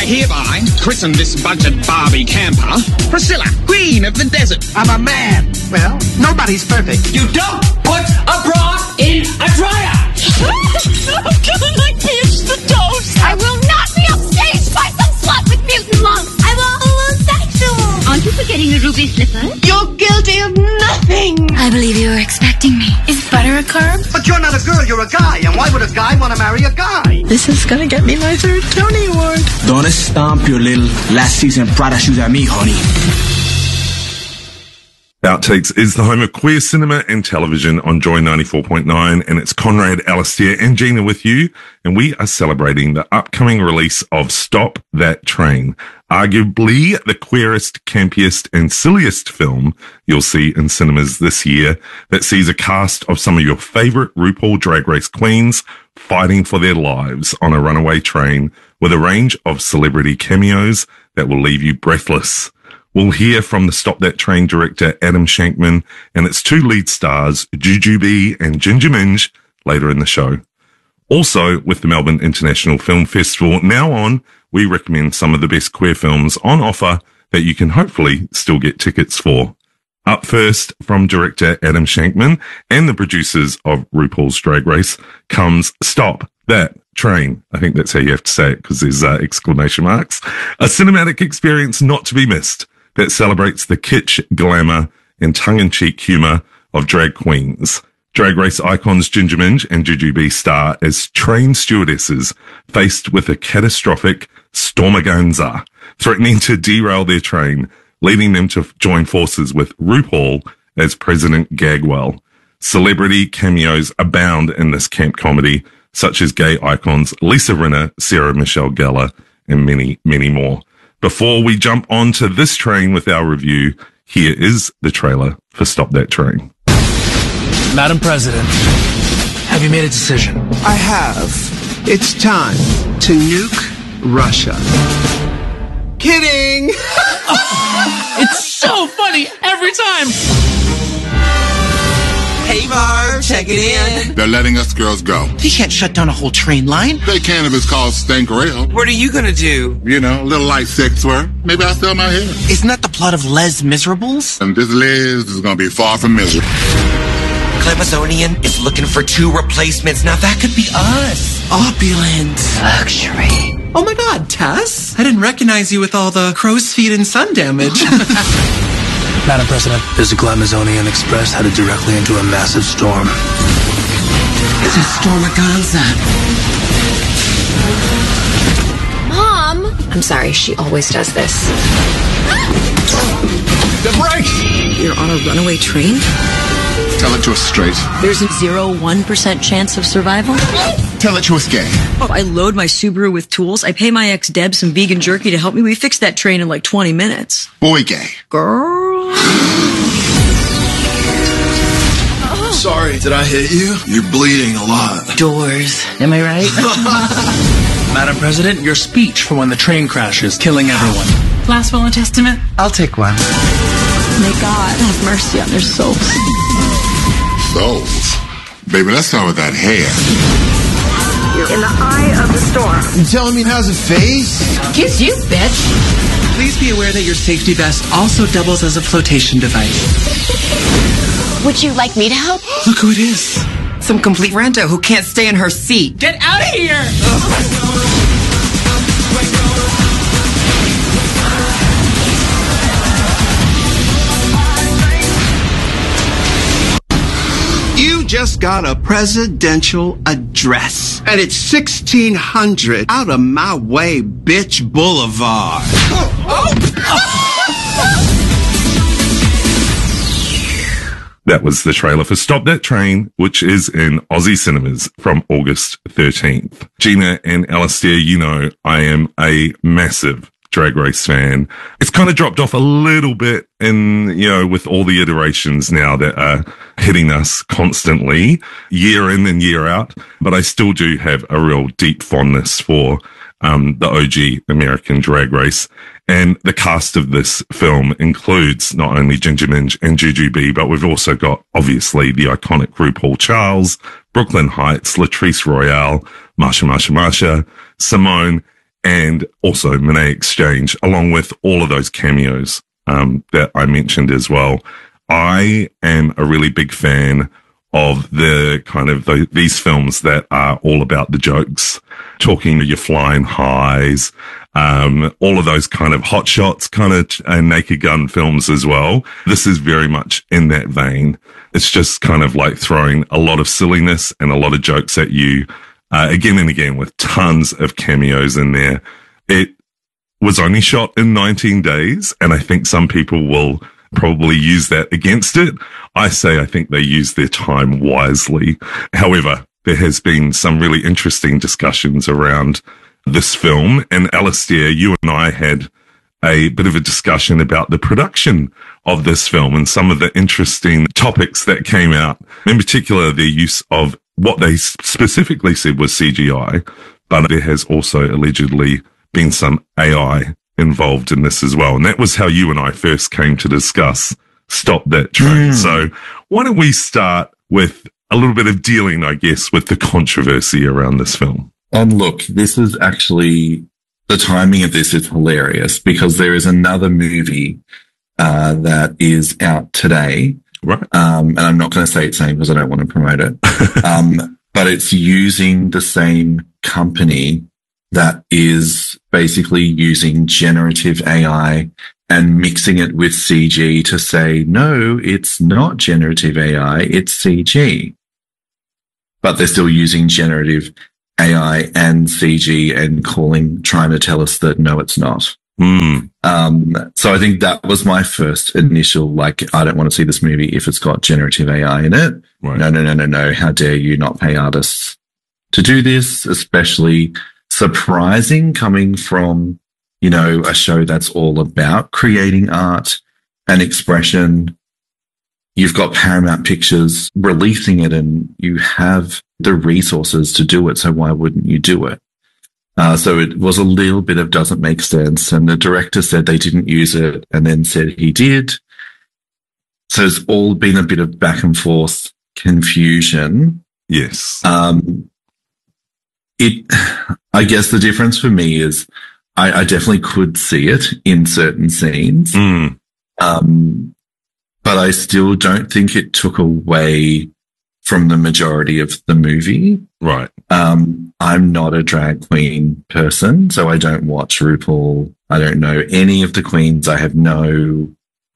hereby christen this budget Barbie camper Priscilla, Queen of the Desert. I'm a man. Well, nobody's perfect. You don't put a bra in a dryer! I'm gonna like pierce the toast. I will not be upstaged by some slut with mutant lungs. I'm a homosexual. Aren't you forgetting the ruby slipper? You're guilty of nothing. I believe you were expecting me. Is butter a carb? But you're not a girl, you're a guy. And why would a guy want to marry a guy? This is gonna get me my third Tony Award. Don't stomp your little last season Prada shoes at me, honey. Outtakes is the home of queer cinema and television on Joy 94.9, and it's Conrad, Alistair and Gina with you, and we are celebrating the upcoming release of Stop That Train, arguably the queerest, campiest and silliest film you'll see in cinemas this year, that sees a cast of some of your favourite RuPaul Drag Race queens fighting for their lives on a runaway train with a range of celebrity cameos that will leave you breathless. We'll hear from the Stop That Train director, Adam Shankman, and its two lead stars, Jujubee and Ginger Minj, later in the show. Also, with the Melbourne International Film Festival now on, we recommend some of the best queer films on offer that you can hopefully still get tickets for. Up first, from director Adam Shankman and the producers of RuPaul's Drag Race, comes Stop That Train. I think that's how you have to say it because there's exclamation marks. A cinematic experience not to be missed that celebrates the kitsch, glamour, and tongue-in-cheek humour of drag queens. Drag Race icons Ginger Minj and Jujubee star as train stewardesses faced with a catastrophic stormaganza, threatening to derail their train, leading them to join forces with RuPaul as President Gagwell. Celebrity cameos abound in this camp comedy, such as gay icons Lisa Rinna, Sarah Michelle Gellar, and many, many more. Before we jump onto this train with our review, here is the trailer for Stop That Train. Madam President, have you made a decision? I have. It's time to nuke Russia. Kidding! It's so funny every time! Hey, Barb, check it in. They're letting us girls go. You can't shut down a whole train line. They can if it's called Stank Rail. What are you gonna do? You know, a little light sex swear. Maybe I'll sell my hair. Isn't that the plot of Les Miserables? And this Liz is gonna be far from miserable. Glamazonian is looking for 2 replacements. Now that could be us. Opulent. Luxury. Oh my god, Tess? I didn't recognize you with all the crow's feet and sun damage. Madam President, there's a Glamazonian Express headed directly into a massive storm. It's a stormaganza. Mom! I'm sorry, she always does this. The brake! You're on a runaway train? Tell it to us straight. There's a 0.1% chance of survival? Tell it to us gay. I load my Subaru with tools. I pay my ex-Deb some vegan jerky to help me. We fix that train in like 20 minutes. Boy gay. Girl. Sorry, did I hit you? You're bleeding a lot. Doors. Am I right? Madam President, your speech for when the train crashes, killing everyone. Last will and testament? I'll take one. May God have mercy on their souls. Souls? Baby, let's start with that hair. You're in the eye of the storm. You telling me it has a face? Kiss you, bitch. Please be aware that your safety vest also doubles as a flotation device. Would you like me to help? Look who it is. Some complete rando who can't stay in her seat. Get out of here! You just got a presidential address. And it's 1600 out of my way, bitch boulevard. That was the trailer for Stop That Train, which is in Aussie cinemas from August 13th. Gina and Alistair, you know I am a massive Drag Race fan. It's kind of dropped off a little bit with all the iterations now that are hitting us constantly, year in and year out. But I still do have a real deep fondness for the OG American Drag Race. And the cast of this film includes not only Ginger Minj and Jujubee, but we've also got, obviously, the iconic RuPaul Charles, Brooklyn Heights, Latrice Royale, Marsha, Simone, and also Monet Exchange, along with all of those cameos that I mentioned as well. I am a really big fan of the kind of these films that are all about the jokes, talking to your flying highs, all of those kind of hot shots, kind of Naked Gun films as well. This is very much in that vein. It's just kind of like throwing a lot of silliness and a lot of jokes at you, again and again, with tons of cameos in there. It was only shot in 19 days, and I think some people will probably use that against it. I think they used their time wisely. However, there has been some really interesting discussions around this film, and Alistair, you and I had a bit of a discussion about the production of this film and some of the interesting topics that came out, in particular the use of what they specifically said was CGI, but there has also allegedly been some AI involved in this as well. And that was how you and I first came to discuss Stop That Train. So why don't we start with a little bit of dealing, I guess, with the controversy around this film. And look, this is actually, the timing of this is hilarious because there is another movie that is out today. Right. And I'm not going to say its name because I don't want to promote it. But it's using the same company that is basically using generative AI and mixing it with CG to say, no, it's not generative AI, it's CG. But they're still using generative AI and CG and trying to tell us that no, it's not. So I think that was my first initial, I don't want to see this movie if it's got generative AI in it. Right. No. How dare you not pay artists to do this, especially surprising coming from, a show that's all about creating art and expression. You've got Paramount Pictures releasing it and you have the resources to do it. So why wouldn't you do it? So it was a little bit of doesn't make sense. And the director said they didn't use it and then said he did. So it's all been a bit of back and forth confusion. Yes. I guess the difference for me is I definitely could see it in certain scenes. But I still don't think it took away from the majority of the movie. Right. I'm not a drag queen person, so I don't watch RuPaul. I don't know any of the queens. I have no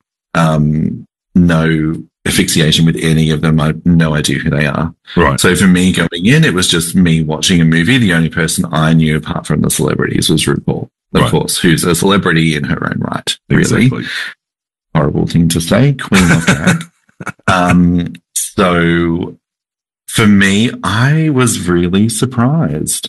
asphyxiation with any of them. I have no idea who they are. Right. So for me going in, it was just me watching a movie. The only person I knew apart from the celebrities was RuPaul, of course, who's a celebrity in her own right. Really. Exactly. Horrible thing to say, queen of drag. So for me, I was really surprised.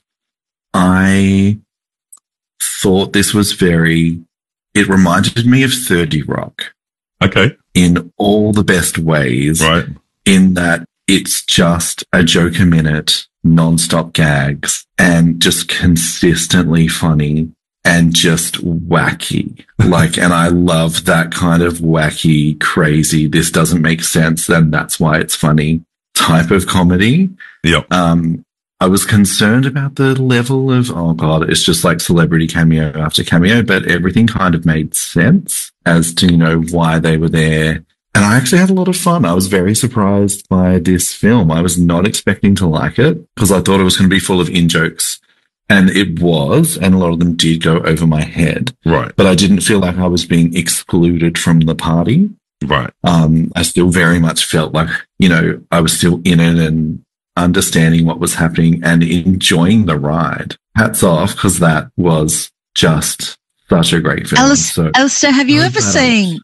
I thought this was it reminded me of 30 Rock. Okay. In all the best ways. Right. In that it's just a joke a minute, non-stop gags, and just consistently funny and just wacky. And I love that kind of wacky, crazy, this doesn't make sense, and that's why it's funny type of comedy. Yep. I was concerned about the level of, oh God, it's just like celebrity cameo after cameo, but everything kind of made sense as to, why they were there. And I actually had a lot of fun. I was very surprised by this film. I was not expecting to like it because I thought it was going to be full of in-jokes. And it was, and a lot of them did go over my head. Right. But I didn't feel like I was being excluded from the party. Right. I still very much felt like, I was still in it and understanding what was happening and enjoying the ride. Hats off, because that was just such a great film. Alistair, have you ever seen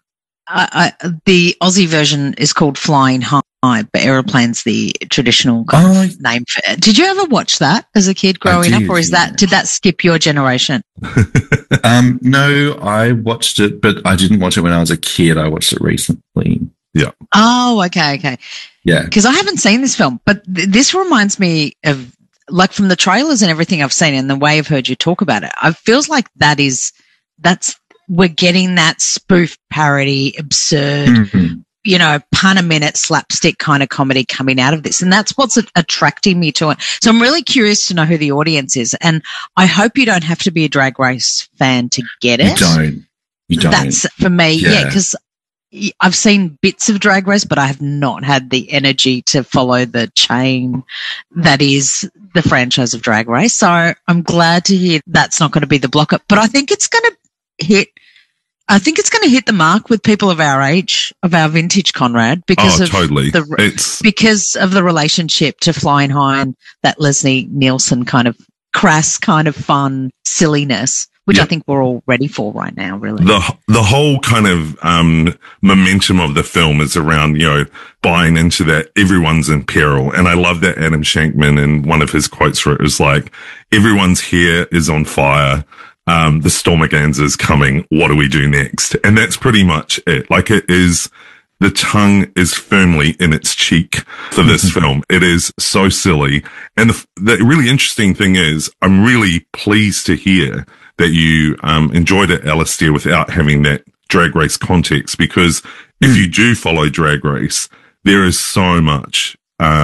the Aussie version is called Flying High, but Aeroplane's the traditional name for it. Did you ever watch that as a kid growing up, or did that skip your generation? No, I watched it, but I didn't watch it when I was a kid. I watched it recently. Yeah. Oh, okay. Yeah. Because I haven't seen this film, but this reminds me of, from the trailers and everything I've seen and the way I've heard you talk about it, it feels like we're getting that spoof parody, absurd pun a minute slapstick kind of comedy coming out of this. And that's what's attracting me to it. So I'm really curious to know who the audience is. And I hope you don't have to be a Drag Race fan to get it. You don't. That's for me. Yeah. Because I've seen bits of Drag Race, but I have not had the energy to follow the chain that is the franchise of Drag Race. So I'm glad to hear that's not going to be the blocker, but I think it's going to hit the mark with people of our age, of our vintage, Conrad, because because of the relationship to Flying High and that Leslie Nielsen kind of crass, kind of fun silliness, which I think we're all ready for right now, really. The whole kind of momentum of the film is around, buying into that everyone's in peril. And I love that Adam Shankman, in one of his quotes for it, was like, everyone's hair is on fire. The Stormaganza is coming. What do we do next? And that's pretty much it. Like, it is, the tongue is firmly in its cheek for this film. It is so silly. And the really interesting thing is, I'm really pleased to hear that you enjoyed it, Alistair, without having that Drag Race context, because if you do follow Drag Race, there is so much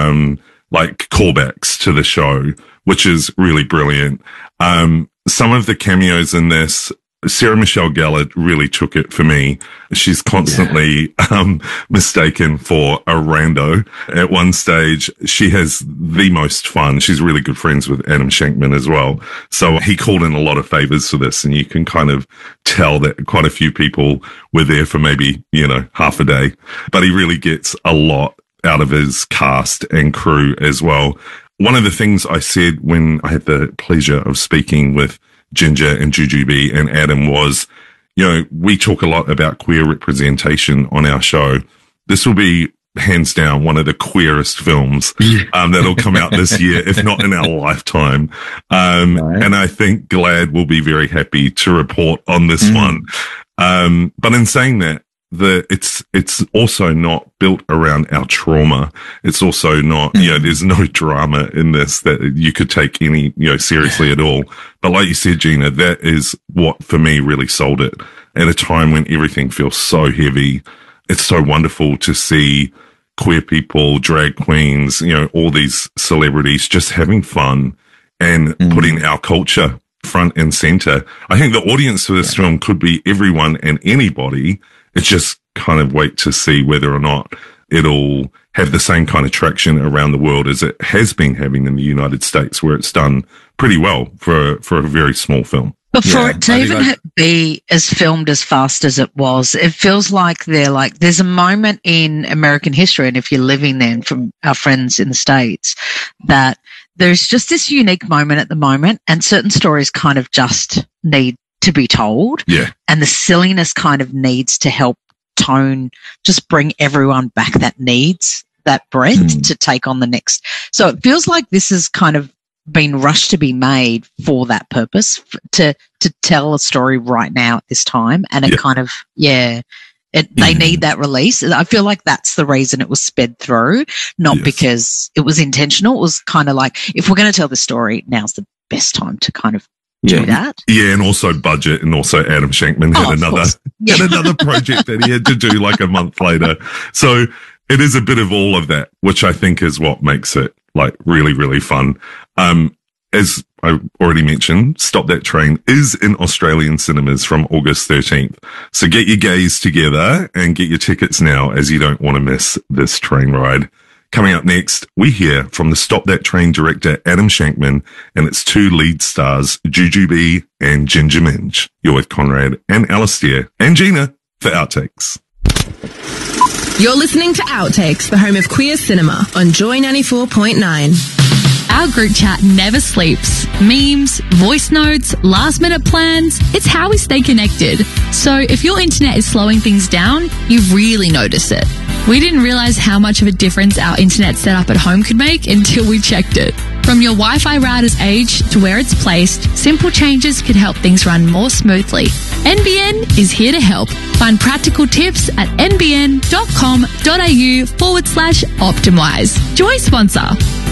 like callbacks to the show, which is really brilliant. Some of the cameos in this, Sarah Michelle Gellar really took it for me. She's constantly mistaken for a rando. At one stage, she has the most fun. She's really good friends with Adam Shankman as well. So he called in a lot of favors for this, and you can kind of tell that quite a few people were there for maybe, half a day. But he really gets a lot out of his cast and crew as well. One of the things I said when I had the pleasure of speaking with Ginger and Jujubee and Adam was, we talk a lot about queer representation on our show. This will be hands down one of the queerest films that'll come out this year, if not in our lifetime. And I think GLAAD will be very happy to report on this one. But in saying that, it's also not built around our trauma. It's also not, there's no drama in this that you could take any, seriously at all. But like you said, Gina, that is what for me really sold it. At a time when everything feels so heavy, it's so wonderful to see queer people, drag queens, all these celebrities just having fun and putting our culture front and center. I think the audience for this film could be everyone and anybody. It's just kind of wait to see whether or not it'll have the same kind of traction around the world as it has been having in the United States, where it's done pretty well for a very small film. But for it to even be as filmed as fast as it was, it feels like there's a moment in American history, and if you're living there from our friends in the States, that there's just this unique moment at the moment, and certain stories kind of just need to be told. Yeah. And the silliness kind of needs to help tone, just bring everyone back that needs that breath to take on the next. So it feels like this has kind of been rushed to be made for that purpose, to tell a story right now at this time. And it kind of, they need that release. I feel like that's the reason it was sped through, not because it was intentional. It was kind of like, if we're going to tell the story, now's the best time to kind of do that. Yeah, and also budget, and also Adam Shankman had another project that he had to do like a month later. So it is a bit of all of that, which I think is what makes it like really, really fun. As I already mentioned, Stop That Train is in Australian cinemas from August 13th. So get your gays together and get your tickets now, as you don't want to miss this train ride. Coming up next, we hear from the Stop That Train director, Adam Shankman, and its two lead stars, Jujubee and Ginger Minj. You're with Conrad and Alistair and Gina for Outtakes. You're listening to Outtakes, the home of queer cinema on Joy 94.9. Our group chat never sleeps. Memes, voice notes, last minute plans. It's how we stay connected. So if your internet is slowing things down, you really notice it. We didn't realize how much of a difference our internet setup at home could make until we checked it. From your Wi-Fi router's age to where it's placed, simple changes could help things run more smoothly. NBN is here to help. Find practical tips at nbn.com.au/optimize. Joy sponsor.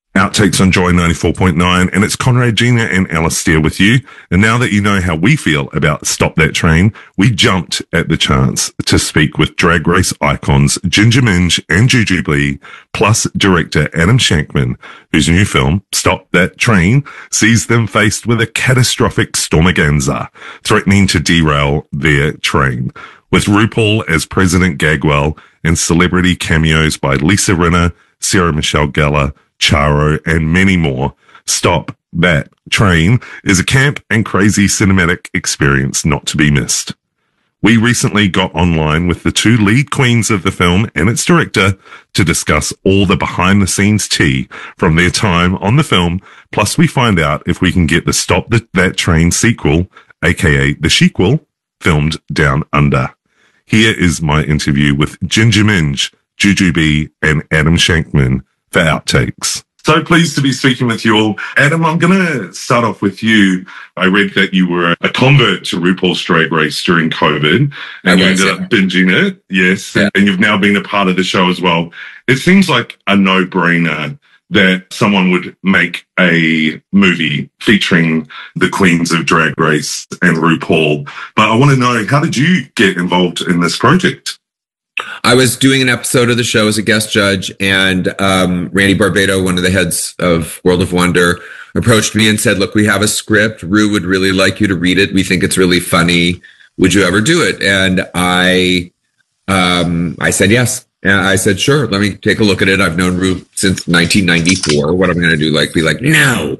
Outtakes on Joy 94.9, and it's Conrad, Gina, and Alastair with you. And now that you know how we feel about Stop That Train, we jumped at the chance to speak with Drag Race icons Ginger Minj and Jujubee, plus director Adam Shankman, whose new film, Stop That Train, sees them faced with a catastrophic stormaganza, threatening to derail their train. With RuPaul as President Gagwell and celebrity cameos by Lisa Rinna, Sarah Michelle Gellar, Charo, and many more, Stop That Train is a camp and crazy cinematic experience not to be missed. We recently got online with the two lead queens of the film and its director to discuss all the behind-the-scenes tea from their time on the film, plus we find out if we can get the Stop That Train sequel, aka the sequel, filmed down under. Here is my interview with Ginger Minj, Jujubee, and Adam Shankman for Outtakes. So pleased to be speaking with you all. Adam, I'm going to start off with you. I read that you were a convert to RuPaul's Drag Race during COVID, and you ended up binging it. Yes. Yeah. And you've now been a part of the show as well. It seems like a no-brainer that someone would make a movie featuring the queens of Drag Race and RuPaul. But I want to know, how did you get involved in this project? I was doing an episode of the show as a guest judge, and Randy Barbato, one of the heads of World of Wonder, approached me and said, look, we have a script. Ru would really like you to read it. We think it's really funny. Would you ever do it? And I said yes. And I said, sure, let me take a look at it. I've known Ru since 1994. What am I going to do? Be like, no.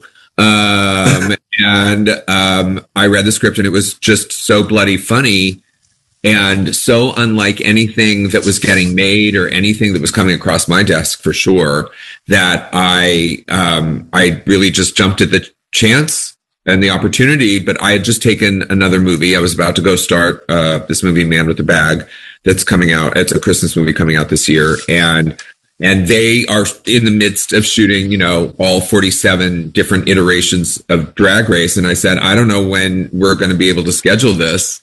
I read the script, and it was just so bloody funny. And so unlike anything that was getting made or anything that was coming across my desk, for sure, that I really just jumped at the chance and the opportunity. But I had just taken another movie. I was about to go start this movie, Man with a Bag, that's coming out. It's a Christmas movie coming out this year. And they are in the midst of shooting, all 47 different iterations of Drag Race. And I said, I don't know when we're going to be able to schedule this.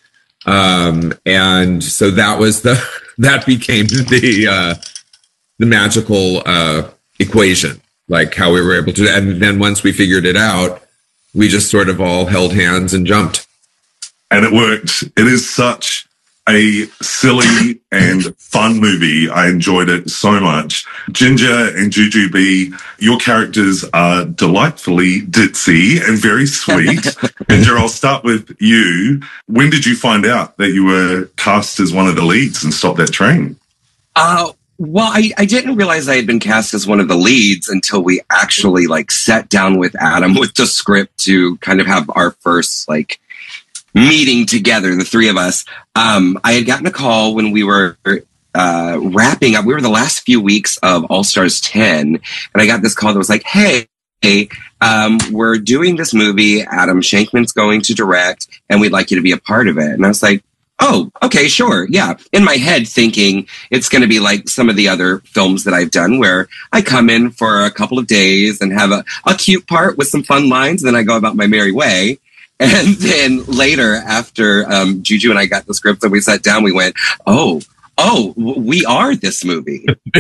And so that became the magical, equation, like how we were able to, and then once we figured it out, we just sort of all held hands and jumped. And it worked. It is such a silly and fun movie. I enjoyed it so much. Ginger and Jujubee, your characters are delightfully ditzy and very sweet. Ginger, I'll start with you. When did you find out that you were cast as one of the leads in Stop That Train? Well, I didn't realize I had been cast as one of the leads until we actually sat down with Adam with the script to kind of have our first meeting together, the three of us. I had gotten a call when we were wrapping up. We were the last few weeks of All Stars 10, and I got this call that was like, hey, we're doing this movie. Adam Shankman's going to direct, and we'd like you to be a part of it. And I was like, oh, okay, sure. Yeah. In my head thinking it's going to be like some of the other films that I've done where I come in for a couple of days and have a cute part with some fun lines, and then I go about my merry way. And then later, after Juju and I got the script and we sat down, we went, oh, we are this movie. We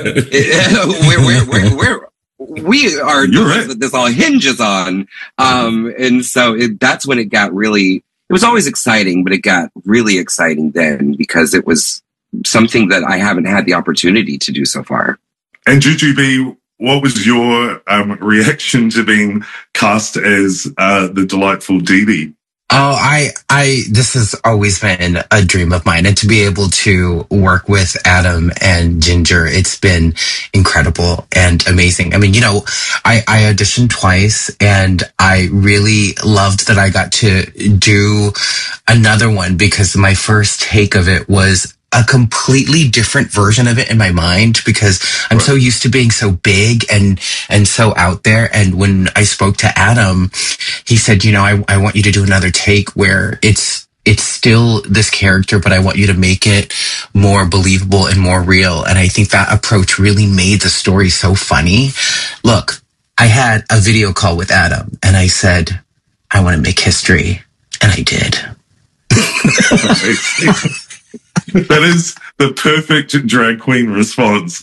are that this all hinges on. And so that's when it got really, it was always exciting, but it got really exciting then because it was something that I haven't had the opportunity to do so far. And Jujubee, what was your reaction to being cast as the delightful Dee Dee? Oh, this has always been a dream of mine. And to be able to work with Adam and Ginger, it's been incredible and amazing. I mean, I auditioned twice and I really loved that I got to do another one because my first take of it was a completely different version of it in my mind because I'm so used to being so big and so out there. And when I spoke to Adam, he said, I want you to do another take where it's still this character, but I want you to make it more believable and more real. And I think that approach really made the story so funny. Look, I had a video call with Adam and I said, I want to make history. And I did. That is the perfect drag queen response.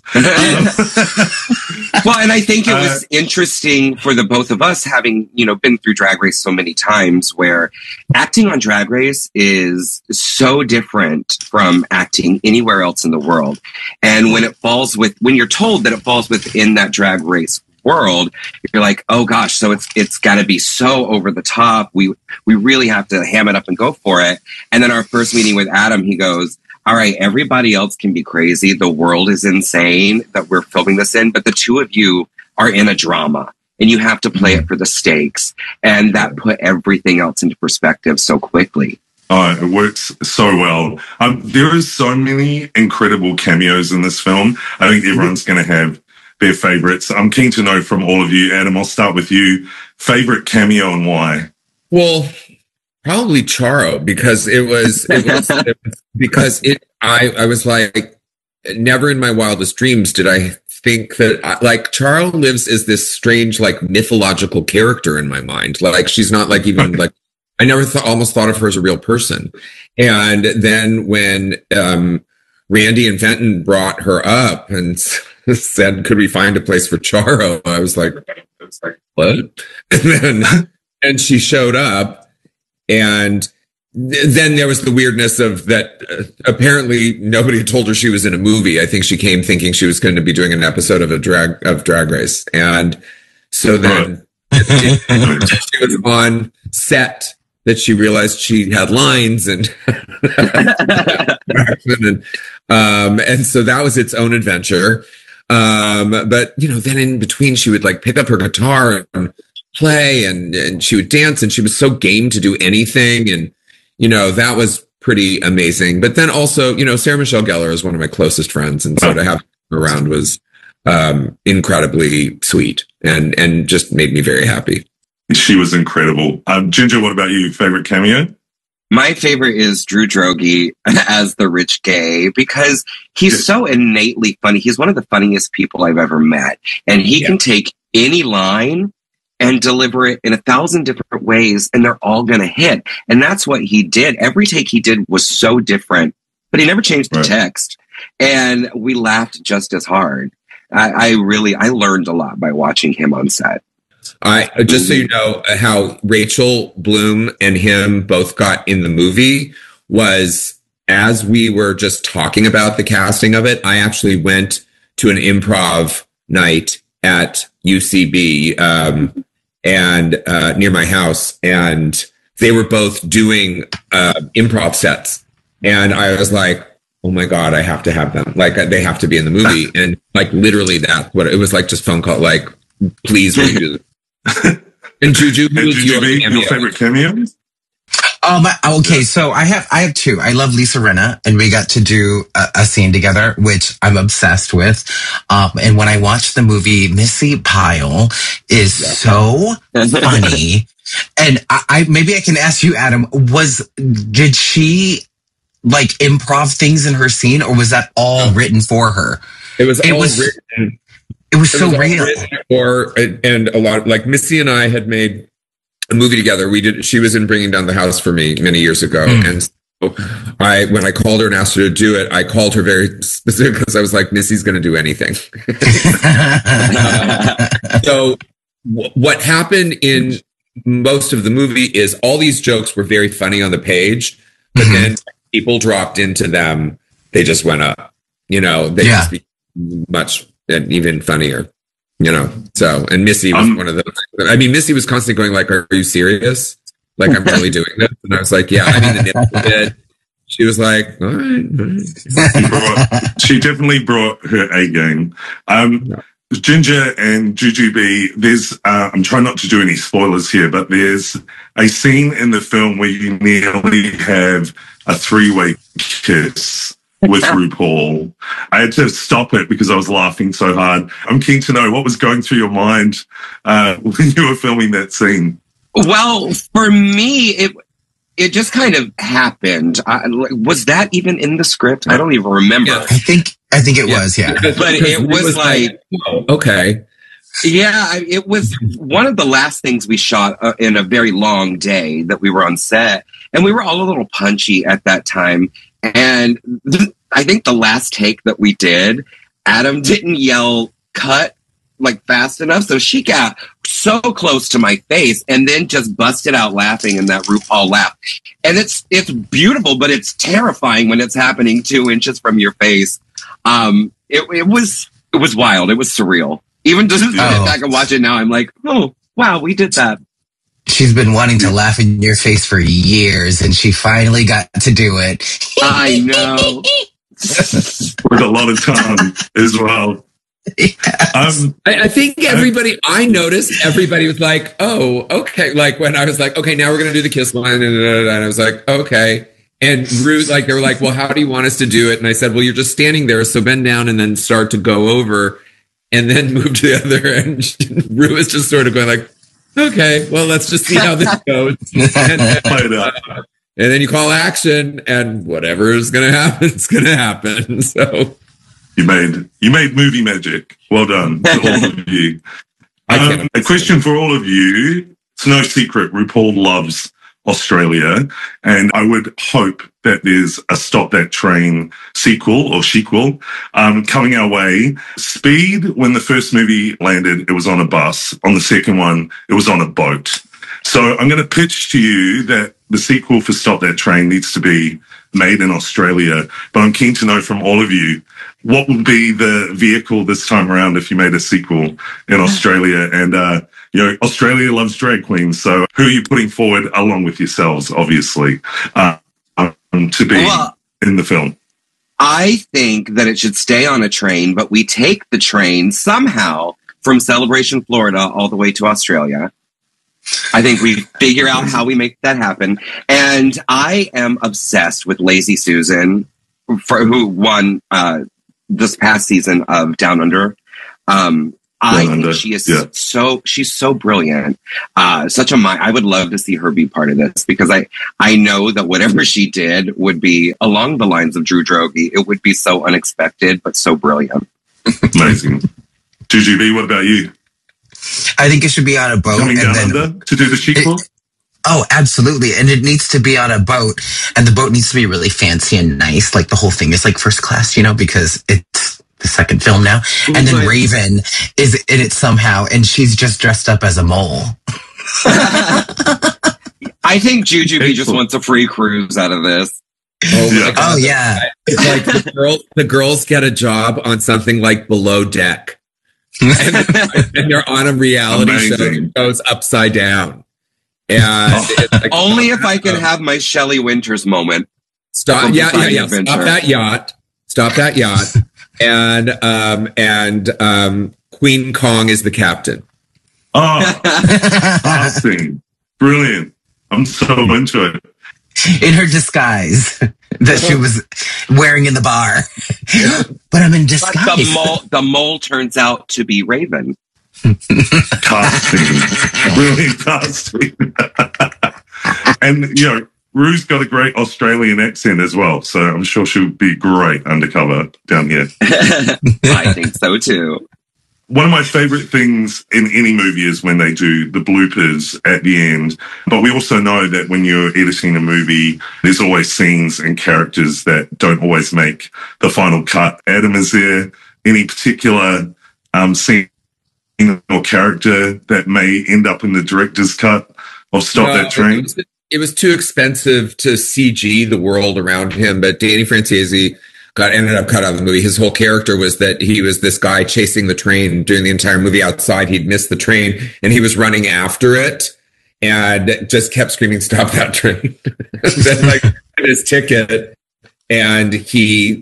Well, and I think it was interesting for the both of us having, been through Drag Race so many times, where acting on Drag Race is so different from acting anywhere else in the world. And when you're told that it falls within that Drag Race world, you're like, oh gosh, so it's got to be so over the top. We really have to ham it up and go for it. And then our first meeting with Adam, he goes, all right, everybody else can be crazy. The world is insane that we're filming this in, but the two of you are in a drama and you have to play it for the stakes. And that put everything else into perspective so quickly. Oh, it works so well. There is so many incredible cameos in this film. I think everyone's going to have their favorites. I'm keen to know from all of you. Adam, I'll start with you. Favorite cameo and why? Well, probably Charo, because I was like, never in my wildest dreams did I think that Charo lives as this strange, mythological character in my mind. Like, she's not even I never almost thought of her as a real person. And then when, Randy and Fenton brought her up and said, could we find a place for Charo? I was like, what? And she showed up. And then there was the weirdness of that. Apparently nobody told her she was in a movie. I think she came thinking she was going to be doing an episode of Drag Race. And so then she was on set that she realized she had lines and so that was its own adventure. But then in between she would pick up her guitar and play and she would dance and she was so game to do anything. And, that was pretty amazing. But then also, Sarah Michelle Gellar is one of my closest friends. And so to have her around was, incredibly sweet and just made me very happy. She was incredible. Ginger, what about you? Favorite cameo? My favorite is Drew Droege as the rich gay, because he's so innately funny. He's one of the funniest people I've ever met. And he can take any line and deliver it in 1,000 different ways, and they're all going to hit. And that's what he did. Every take he did was so different, but he never changed the text. And we laughed just as hard. I learned a lot by watching him on set. Just so you know, how Rachel Bloom and him both got in the movie was, as we were just talking about the casting of it, I actually went to an improv night at UCB and near my house, and they were both doing improv sets, and I was like, oh my God, I have to have them. They have to be in the movie. And literally that's what it was, just phone call, please will you do this? And Juju, who was your favorite cameo? Okay, so I have two. I love Lisa Rinna, and we got to do a scene together, which I'm obsessed with. And when I watched the movie, Missy Pyle is so funny. And I maybe I can ask you, Adam, did she improv things in her scene, or was that all written for her? It was written. It was so real. And a lot Missy and I had made a movie together. She was in Bringing Down the House for me many years ago. And so when I called her and asked her to do it, I called her very specific because I was like, Missy's going to do anything. So what happened in most of the movie is all these jokes were very funny on the page, but then people dropped into them. They just went up, they just became much and even funnier, so, and Missy was one of those. I mean, Missy was constantly going are you serious? I'm really doing this? And I was like, yeah, the nipple bit. She was like, all right. She definitely brought her A game. Ginger and Jujubee, there's, I'm trying not to do any spoilers here, but there's a scene in the film where you nearly have a 3-way kiss with RuPaul. I had to stop it because I was laughing so hard. I'm keen to know what was going through your mind when you were filming that scene. Well, for me, it just kind of happened. Was that even in the script? I don't even remember. Yeah, I think it was, yeah. But it was okay. Yeah, it was one of the last things we shot in a very long day that we were on set. And we were all a little punchy at that time. And I think the last take that we did, Adam didn't yell cut like fast enough. So she got so close to my face and then just busted out laughing in that RuPaul laugh. And it's beautiful, but it's terrifying when it's happening 2 inches from your face. It was wild. It was surreal. Even just sit back and watch it now, I'm like, oh, wow, we did that. She's been wanting to laugh in your face for years, and she finally got to do it. I know. With a lot of time as well. Yes. I think I noticed everybody was like, oh, okay. Like when I was like, okay, now we're going to do the kiss line. And I was like, okay. And Ruth, like, they were like, well, how do you want us to do it? And I said, well, you're just standing there. So bend down and then start to go over and then move to the other end. Ruth is just sort of going like, okay, well, let's just see how this goes. And then you call action and whatever is going to happen, it's going to happen. So you made movie magic. Well done to all of you. A question for all of you. It's no secret RuPaul loves Australia, and I would hope that there's a Stop That Train sequel or sequel coming our way. Speed, when the first movie landed, it was on a bus. On the second one, it was on a boat. So I'm going to pitch to you that the sequel for Stop That Train needs to be made in Australia, but I'm keen to know from all of you, what would be the vehicle this time around if you made a sequel in Australia? And, Australia loves drag queens. So who are you putting forward along with yourselves, obviously, to be in the film? I think that it should stay on a train, but we take the train somehow from Celebration, Florida, all the way to Australia. I think we figure out how we make that happen. And I am obsessed with Lazy Susan, who won this past season of Down Under. I think she is she's so brilliant. Such a mind. I would love to see her be part of this because I know that whatever she did would be along the lines of Drew Droege. It would be so unexpected, but so brilliant. Amazing. Jujubee, what about you? I think it should be on a boat. Coming down under to do the sequel? Oh, absolutely. And it needs to be on a boat, and the boat needs to be really fancy and nice. Like the whole thing is like first class, because it's the second film now. And then Raven is in it somehow, and she's just dressed up as a mole. I think Jujubee just wants a free cruise out of this. Oh yeah. It's like the girls get a job on something like Below Deck. and they're on a reality show that goes upside down. And it's like, only if I can have my Shelley Winters moment. Stop that yacht. And Queen Kong is the captain. Oh, casting. Brilliant. I'm so into it. In her disguise that she was wearing in the bar. But I'm in disguise. But the mole turns out to be Raven. Casting. Brilliant casting. And, Rue's got a great Australian accent as well, so I'm sure she'll be great undercover down here. I think so too. One of my favorite things in any movie is when they do the bloopers at the end. But we also know that when you're editing a movie, there's always scenes and characters that don't always make the final cut. Adam, is there any particular scene or character that may end up in the director's cut of Stop That Train? It was too expensive to CG the world around him, but Danny Francese ended up cut out of the movie. His whole character was that he was this guy chasing the train during the entire movie outside. He'd missed the train and he was running after it and just kept screaming, "Stop that train." Then his ticket. And he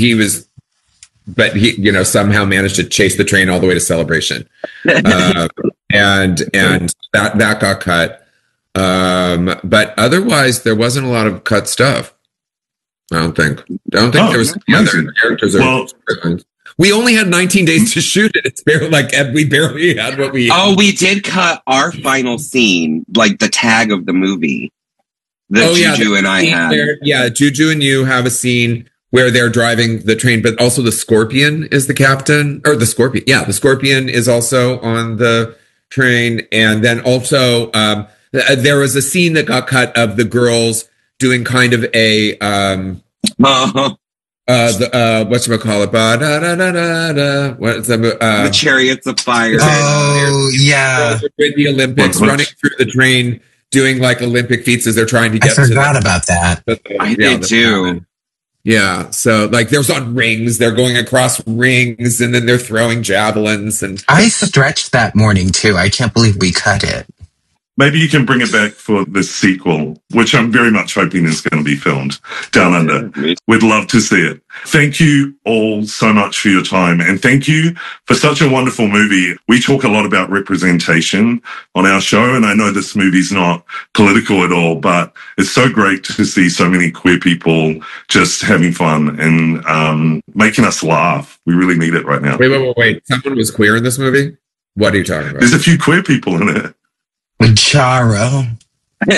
somehow managed to chase the train all the way to Celebration. And that got cut. But otherwise there wasn't a lot of cut stuff. I don't think there was other characters. We only had 19 days to shoot it. It's barely we barely had what we. Oh, we did cut our final scene, like the tag of the movie. Juju and I had. Juju and you have a scene where they're driving the train, but also the Scorpion is the captain, or the Scorpion. Yeah, the Scorpion is also on the train, and then also there was a scene that got cut of the girls doing kind of a Whatchamacallit? What's the Chariots of Fire. Oh, yeah. With the Olympics, running through the train, doing like Olympic feats as they're trying to get I forgot about that. I did too. Yeah. So like there's on rings, they're going across rings and then they're throwing javelins. And I stretched that morning too. I can't believe we cut it. Maybe you can bring it back for the sequel, which I'm very much hoping is going to be filmed Down Under. We'd love to see it. Thank you all so much for your time. And thank you for such a wonderful movie. We talk a lot about representation on our show. And I know this movie's not political at all, but it's so great to see so many queer people just having fun and making us laugh. We really need it right now. Wait. Someone was queer in this movie? What are you talking about? There's a few queer people in it. Charo. And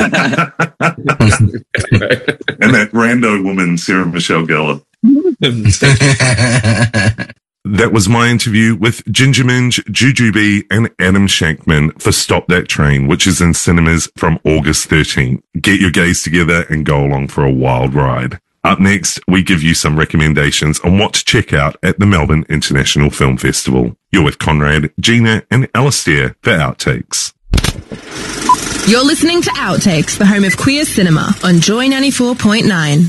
that rando woman, Sarah Michelle Gellar. That was my interview with Ginger Minge, Jujubee, and Adam Shankman for Stop That Train, which is in cinemas from August 13th. Get your gays together and go along for a wild ride. Up next, we give you some recommendations on what to check out at the Melbourne International Film Festival. You're with Conrad, Gina, and Alastair for Outtakes. You're listening to Outtakes, the home of queer cinema on Joy 94.9.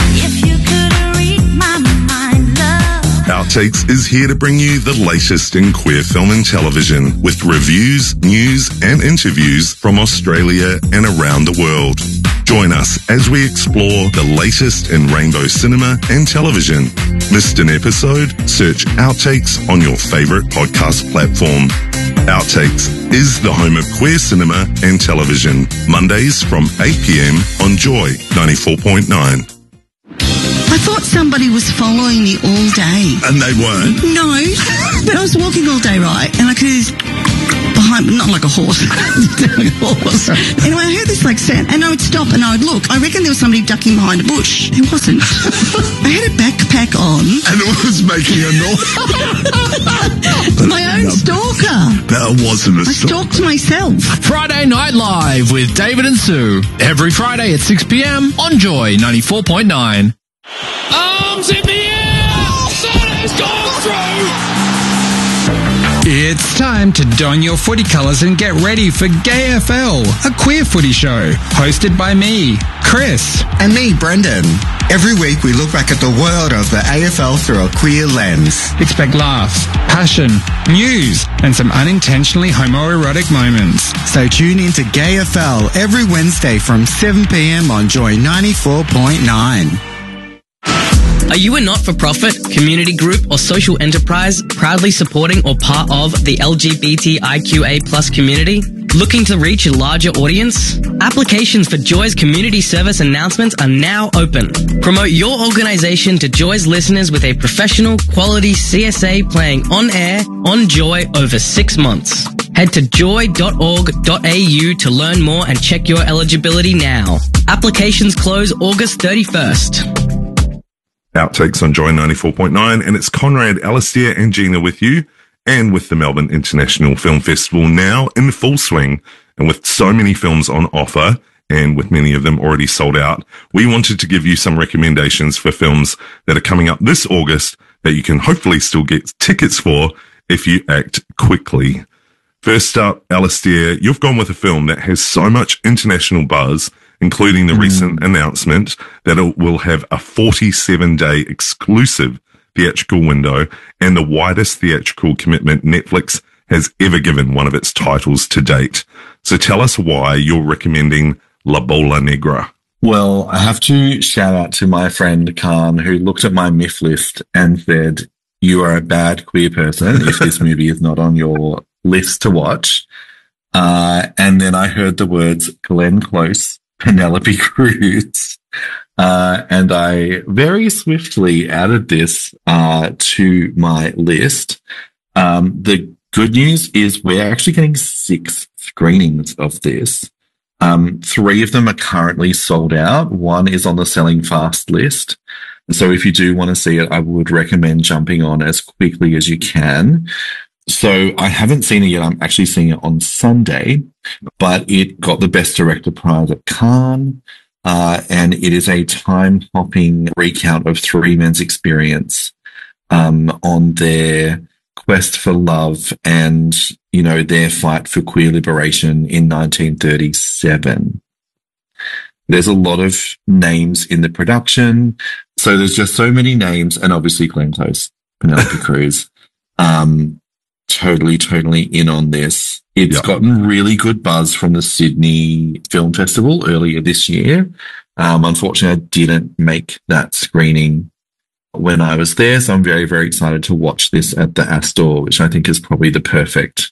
Outtakes is here to bring you the latest in queer film and television with reviews, news, and interviews from Australia and around the world. Join us as we explore the latest in rainbow cinema and television. Missed an episode? Search Outtakes on your favorite podcast platform. Outtakes is the home of queer cinema and television. Mondays from 8 p.m. on Joy 94.9. I thought somebody was following me all day. And they weren't? No, but I was walking all day, right? And I could hear behind me, not like a horse. Anyway, I heard this like sound, and I would stop and I would look. I reckon there was somebody ducking behind a bush. It wasn't. I had a backpack on. And it was making a noise. My own stalker. That wasn't a stalker. I stalked myself. Friday Night Live with David and Sue. Every Friday at 6 p.m. on Joy 94.9. Arms in the air! Santa's gone through! It's time to don your footy colours and get ready for GayFL, a queer footy show, hosted by me, Chris. And me, Brendan. Every week we look back at the world of the AFL through a queer lens. Expect laughs, passion, news, and some unintentionally homoerotic moments. So tune in to GayFL every Wednesday from 7 p.m. on Joy 94.9. Are you a not-for-profit, community group, or social enterprise proudly supporting or part of the LGBTIQA+ community? Looking to reach a larger audience? Applications for Joy's community service announcements are now open. Promote your organization to Joy's listeners with a professional, quality CSA playing on air, on Joy over 6 months. Head to joy.org.au to learn more and check your eligibility now. Applications close August 31st. Outtakes on Joy 94.9, and it's Conrad, Alastair, and Gina with you, and with the Melbourne International Film Festival now in full swing, and with so many films on offer, and with many of them already sold out, we wanted to give you some recommendations for films that are coming up this August that you can hopefully still get tickets for if you act quickly. First up, Alastair, you've gone with a film that has so much international buzz, including the recent announcement that it will have a 47-day exclusive theatrical window and the widest theatrical commitment Netflix has ever given one of its titles to date. So tell us why you're recommending La Bola Negra. Well, I have to shout out to my friend Khan, who looked at my MIF list and said, you are a bad queer person if this movie is not on your list to watch. And then I heard the words Glenn Close, Penelope Cruz, and I very swiftly added this to my list. The good news is we're actually getting 6 screenings of this. 3 of them are currently sold out. 1 is on the selling fast list. So if you do want to see it, I would recommend jumping on as quickly as you can. So I haven't seen it yet. I'm actually seeing it on Sunday, but it got the Best Director prize at Cannes. and it is a time-hopping recount of three men's experience on their quest for love and, you know, their fight for queer liberation in 1937. There's a lot of names in the production. So there's just so many names, and obviously Glenn Close, Penelope Cruz. Totally in on this. It's gotten really good buzz from the Sydney Film Festival earlier this year. Unfortunately, I didn't make that screening when I was there, so I'm very, very excited to watch this at the Astor, which I think is probably the perfect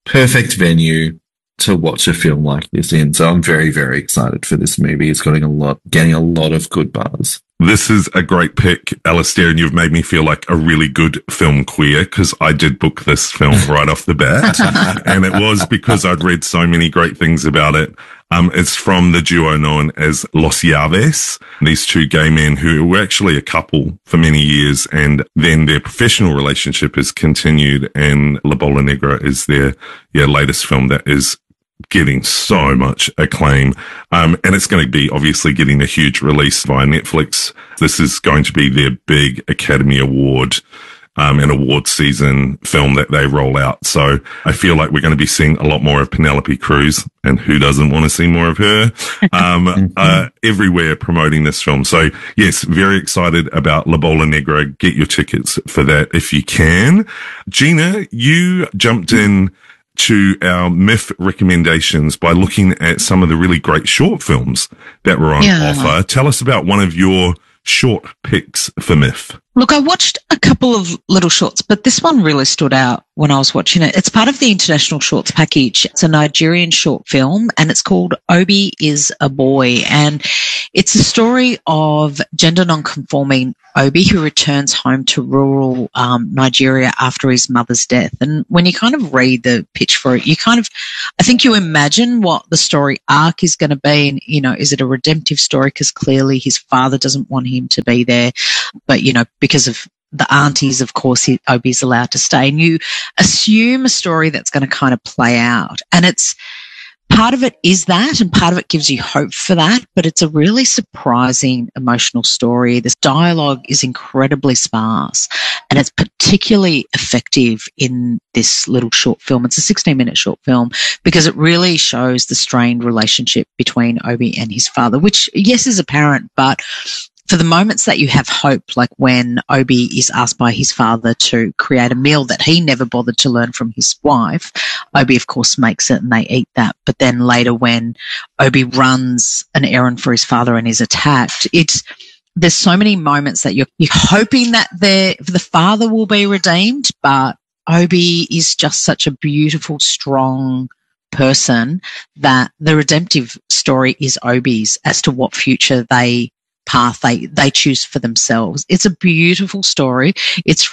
venue to watch a film like this in. So I'm very, very excited for this movie. It's getting a lot of good buzz. This is a great pick, Alistair, and you've made me feel like a really good film queer because I did book this film right off the bat, and it was because I'd read so many great things about it. It's from the duo known as Los Llaves, these two gay men who were actually a couple for many years, and then their professional relationship has continued, and La Bola Negra is their latest film that is getting so much acclaim. And it's going to be obviously getting a huge release via Netflix. This is going to be their big Academy Award and award season film that they roll out. So I feel like we're going to be seeing a lot more of Penelope Cruz, and who doesn't want to see more of her, everywhere promoting this film. So yes, very excited about La Bola Negra. Get your tickets for that if you can. Gina, you jumped in to our MIF recommendations by looking at some of the really great short films that were on offer. Tell us about one of your short picks for MIF. Look, I watched a couple of little shorts, but this one really stood out when I was watching it. It's part of the International Shorts package. It's a Nigerian short film, and it's called Obi is a Boy. And it's a story of gender non-conforming Obi who returns home to rural Nigeria after his mother's death. And when you kind of read the pitch for it, I think you imagine what the story arc is going to be. And, you know, is it a redemptive story? Because clearly his father doesn't want him to be there. But, you know, because of the aunties, of course, Obi's allowed to stay. And you assume a story that's going to kind of play out. And it's part of it is that, and part of it gives you hope for that. But it's a really surprising, emotional story. This dialogue is incredibly sparse, and it's particularly effective in this little short film. It's a 16-minute short film because it really shows the strained relationship between Obi and his father, which, yes, is apparent, but for the moments that you have hope, like when Obi is asked by his father to create a meal that he never bothered to learn from his wife, Obi, of course, makes it and they eat that. But then later when Obi runs an errand for his father and is attacked, there's so many moments that you're hoping that the father will be redeemed, but Obi is just such a beautiful, strong person that the redemptive story is Obi's as to what future path they choose for themselves. It's a beautiful story. It's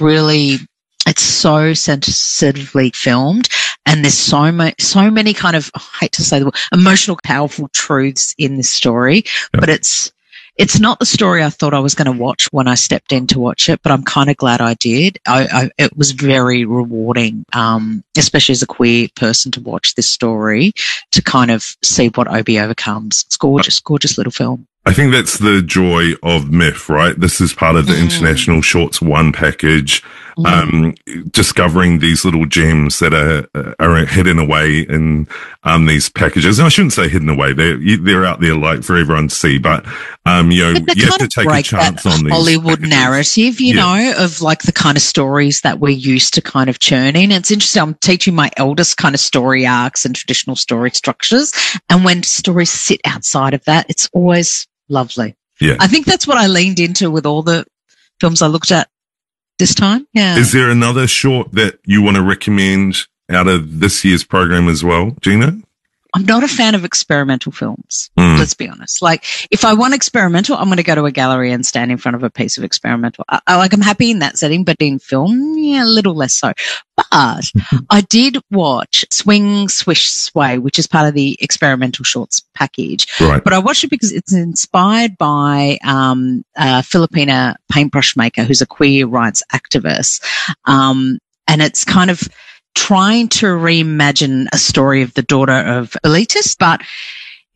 so sensitively filmed, and there's so many kind of, I hate to say the word, emotional, powerful truths in this story, but it's not the story I thought I was going to watch when I stepped in to watch it, but I'm kind of glad I did. It was very rewarding, especially as a queer person, to watch this story, to kind of see what Obi overcomes. It's gorgeous, gorgeous little film. I think that's the joy of MIF, right? This is part of the International Shorts One package, discovering these little gems that are hidden away in these packages. And I shouldn't say hidden away; they're out there, like, for everyone to see. But you have to take a chance on these Hollywood packages. narrative, you know, of like the kind of stories that we're used to kind of churning. It's interesting. I'm teaching my eldest kind of story arcs and traditional story structures, and when stories sit outside of that, it's always lovely. Yeah. I think that's what I leaned into with all the films I looked at this time. Yeah. Is there another short that you want to recommend out of this year's program as well, Gina? I'm not a fan of experimental films. Let's be honest. Like, if I want experimental, I'm going to go to a gallery and stand in front of a piece of experimental. I'm happy in that setting, but in film, a little less so. But I did watch Swing, Swish, Sway, which is part of the experimental shorts package. Right. But I watched it because it's inspired by a Filipina paintbrush maker who's a queer rights activist. And it's kind of trying to reimagine a story of the daughter of elitist, but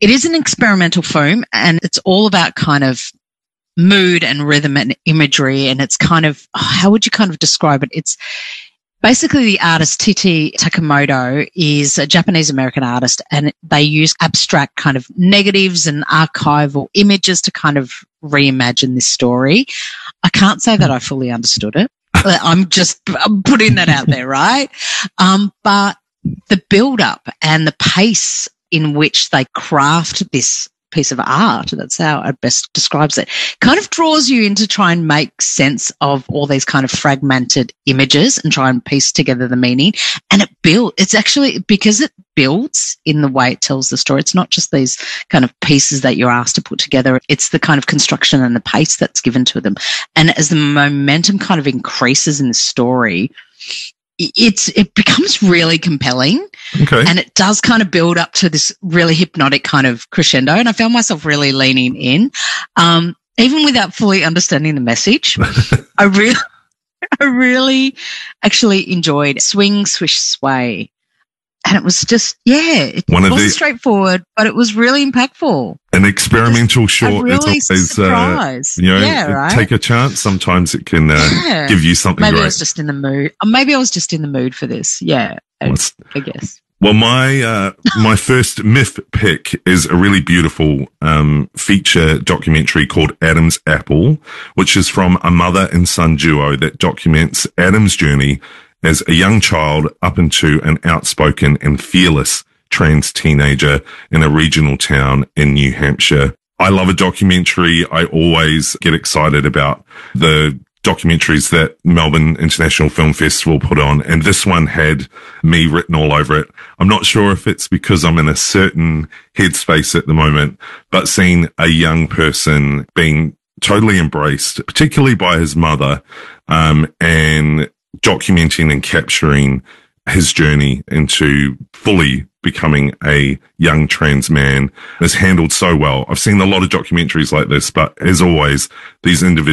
it is an experimental film, and it's all about kind of mood and rhythm and imagery. And it's kind of, how would you kind of describe it? It's basically the artist Titi Takamoto is a Japanese American artist, and they use abstract kind of negatives and archival images to kind of reimagine this story. I can't say that I fully understood it. I'm putting that out there, right? But the build up and the pace in which they craft this piece of art, that's how I best describes it, kind of draws you in to try and make sense of all these kind of fragmented images and try and piece together the meaning. And it's actually, because it builds in the way it tells the story, it's not just these kind of pieces that you're asked to put together, it's the kind of construction and the pace that's given to them. And as the momentum kind of increases in the story, it becomes really compelling. Okay. And it does kind of build up to this really hypnotic kind of crescendo. And I found myself really leaning in, even without fully understanding the message. I really actually enjoyed Swing, Swish, Sway. And it was just, it wasn't straightforward, but it was really impactful. An experimental short really is always, right? Take a chance. Sometimes it can give you something Maybe great. I was just in the mood. Maybe I was just in the mood for this. Yeah, I guess. Well, my first myth pick is a really beautiful feature documentary called Adam's Apple, which is from a mother and son duo that documents Adam's journey as a young child up into an outspoken and fearless trans teenager in a regional town in New Hampshire. I love a documentary. I always get excited about the documentaries that Melbourne International Film Festival put on, and this one had me written all over it. I'm not sure if it's because I'm in a certain headspace at the moment, but seeing a young person being totally embraced, particularly by his mother, and documenting and capturing his journey into fully becoming a young trans man is handled so well. I've seen a lot of documentaries like this, but as always, these individuals